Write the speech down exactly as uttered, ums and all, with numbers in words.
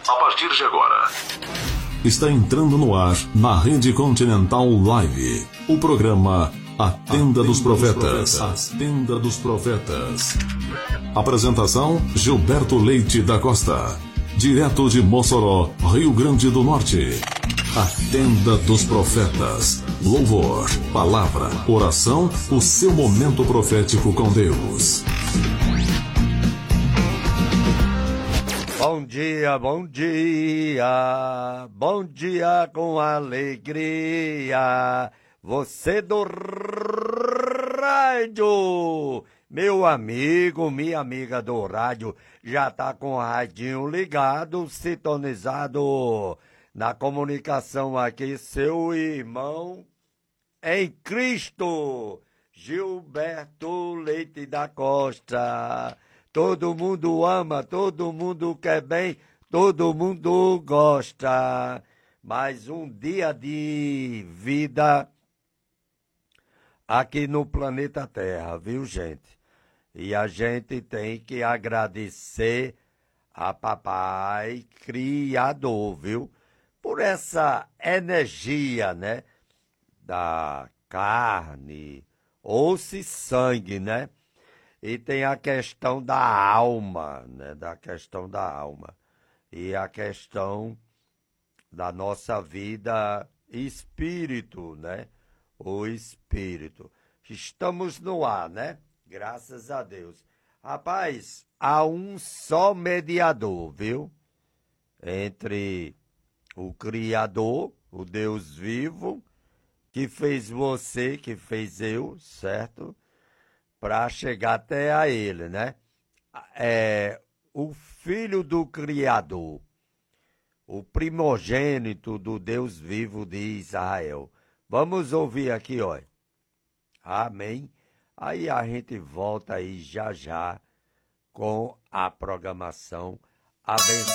A partir de agora, está entrando no ar, na Rede Continental Live, o programa A Tenda dos Profetas. A Tenda dos Profetas. Apresentação: Gilberto Leite da Costa. Direto de Mossoró, Rio Grande do Norte. A Tenda dos Profetas. Louvor, palavra, oração, o seu momento profético com Deus. Bom dia, bom dia, bom dia com alegria. Você do rádio, meu amigo, minha amiga do rádio, já tá com o radinho ligado, sintonizado na comunicação aqui, seu irmão em Cristo, Gilberto Leite da Costa. Todo mundo ama, todo mundo quer bem, todo mundo gosta. Mais um dia de vida aqui no planeta Terra, viu, gente? E a gente tem que agradecer a Papai Criador, viu? Por essa energia, né? Da carne, osso e sangue, né? E tem a questão da alma, né? Da questão da alma. E a questão da nossa vida espírito, né? O espírito. Estamos no ar, né? Graças a Deus. Rapaz, há um só mediador, viu? Entre o Criador, o Deus vivo, que fez você, que fez eu, certo? Para chegar até a ele, né? É o Filho do Criador, o primogênito do Deus vivo de Israel. Vamos ouvir aqui, ó. Amém. Aí a gente volta aí já já com a programação abençoada.